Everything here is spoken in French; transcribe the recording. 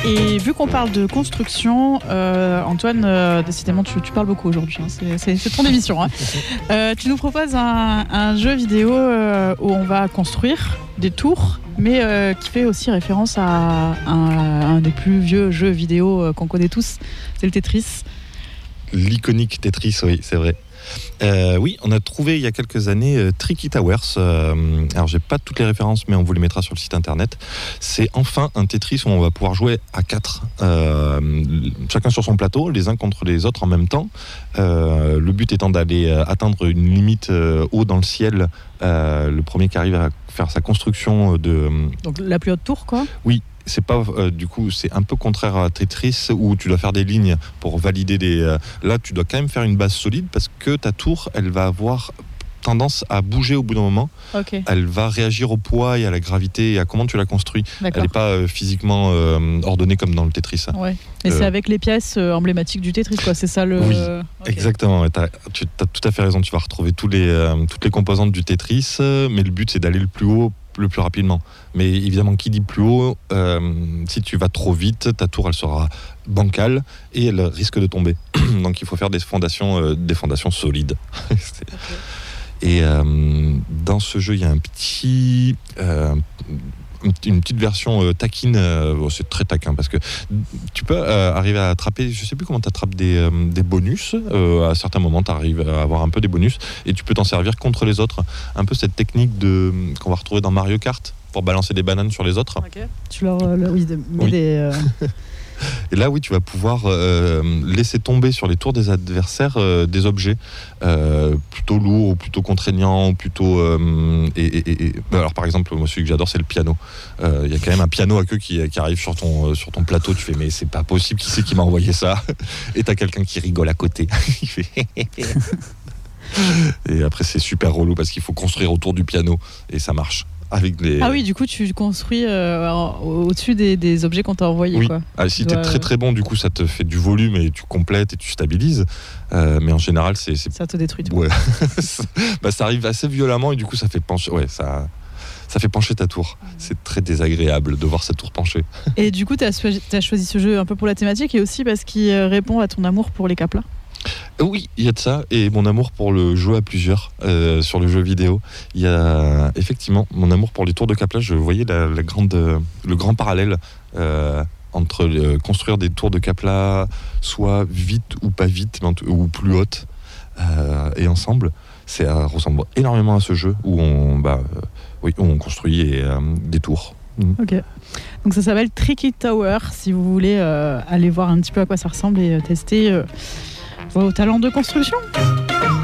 Et vu qu'on parle de construction, Antoine, décidément tu parles beaucoup aujourd'hui, hein, c'est ton émission. Hein. Tu nous proposes un jeu vidéo où on va construire des tours, mais qui fait aussi référence à un des plus vieux jeux vidéo qu'on connaît tous, c'est le Tetris. L'iconique Tetris, oui, c'est vrai. Oui, on a trouvé il y a quelques années Tricky Towers. Alors, j'ai pas toutes les références, mais on vous les mettra sur le site internet. C'est enfin un Tetris où on va pouvoir jouer à 4, chacun sur son plateau, les uns contre les autres en même temps. Le but étant d'aller atteindre une limite haut dans le ciel. Le premier qui arrive à faire sa construction de... Donc la plus haute tour, quoi. Oui. C'est pas du coup, c'est un peu contraire à Tetris où tu dois faire des lignes pour valider des. Là, tu dois quand même faire une base solide parce que ta tour, elle va avoir tendance à bouger au bout d'un moment. Okay. Elle va réagir au poids et à la gravité et à comment tu la construis. D'accord. Elle n'est pas physiquement ordonnée comme dans le Tetris. Ouais. Et c'est avec les pièces emblématiques du Tetris, quoi. C'est ça le. Oui, okay. Exactement. Tu as tout à fait raison. Tu vas retrouver toutes les composantes du Tetris, mais le but c'est d'aller le plus haut, le plus rapidement. Mais évidemment, qui dit plus haut, si tu vas trop vite, ta tour elle sera bancale et elle risque de tomber. Donc il faut faire des fondations solides. Okay. Et dans ce jeu, il y a une petite version taquine, c'est très taquin parce que tu peux arriver à attraper, je sais plus comment tu attrapes des bonus, à certains moments tu arrives à avoir un peu des bonus et tu peux t'en servir contre les autres, un peu cette technique qu'on va retrouver dans Mario Kart pour balancer des bananes sur les autres. Okay. Tu leur mets des... Et là, oui, tu vas pouvoir laisser tomber sur les tours des adversaires des objets plutôt lourds ou plutôt contraignants, ou plutôt... alors, par exemple, moi, celui que j'adore, c'est le piano. Il y a quand même un piano à queue qui arrive sur ton plateau. Tu fais, mais c'est pas possible, qui c'est qui m'a envoyé ça? Et t'as quelqu'un qui rigole à côté. Il fait... Et après, c'est super relou parce qu'il faut construire autour du piano et ça marche. Ah oui, du coup tu construis au-dessus des objets qu'on t'a envoyés. Oui. Quoi. Ah, si t'es très très bon, du coup ça te fait du volume et tu complètes et tu stabilises. Mais en général, c'est... Ça te détruit. Ouais. Ça arrive assez violemment et du coup ça fait pencher. Ouais, ça fait pencher ta tour. C'est très désagréable de voir cette tour pencher. Et du coup, t'as choisi ce jeu un peu pour la thématique et aussi parce qu'il répond à ton amour pour les caplats. Oui, il y a de ça, et mon amour pour le jeu à plusieurs, sur le jeu vidéo. Il y a effectivement mon amour pour les tours de Kapla. Je voyais le grand parallèle entre construire des tours de Kapla, soit vite ou pas vite, ou plus hautes, et ensemble. Ça ressemble énormément à ce jeu où on construit des tours. Ok. Donc ça s'appelle Tricky Tower, si vous voulez aller voir un petit peu à quoi ça ressemble et tester vos talents de construction.